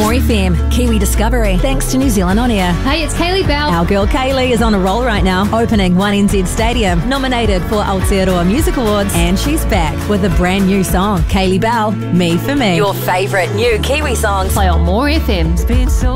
More FM, Kiwi Discovery, thanks to New Zealand On Air. Hey, it's Kaylee Bell. Our girl Kaylee is on a roll right now, opening 1NZ Stadium, nominated for Aotearoa Music Awards, and she's back with a brand new song. Kaylee Bell, Me For Me. Your favourite new Kiwi songs. Play on More FM. It's been so